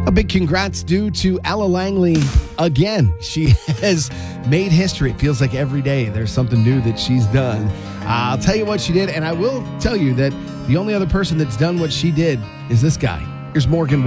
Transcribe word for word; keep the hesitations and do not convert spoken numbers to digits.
A big congrats due to Ella Langley again. She has made history. It feels like every day there's something new that she's done. Uh, I'll tell you what she did, and I will tell you that the only other person that's done what she did is this guy. Here's Morgan